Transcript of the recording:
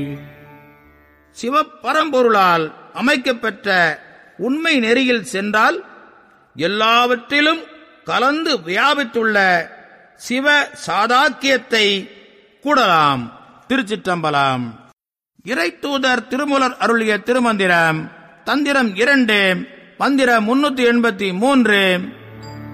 சிவபரம்பொருளால் அமைக்கப்பெற்ற உண்மை நெறியில் சென்றால் எல்லாவற்றிலும் கலந்து வியாபித்துள்ள சிவ சாதாக்கியத்தை கூடலாம். திருச்சிற்றம்பலம். இறைத்தூதர் திருமூலர் அருளிய திருமந்திரம் தந்திரம் 2 மந்திரம் 383.